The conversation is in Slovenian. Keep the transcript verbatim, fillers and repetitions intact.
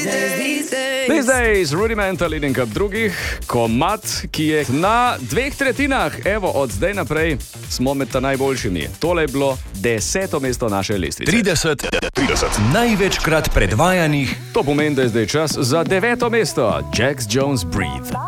These days, Rudimental in enkrat drugih, komad, ki je na dveh tretjinah, evo, od zdaj naprej smo med ta najboljšimi. Tole je bilo deseto mesto naše lestvice. trideset, trideset največkrat predvajanih. To pomeni, da je zdaj čas za deveto mesto. Jax Jones Breathe.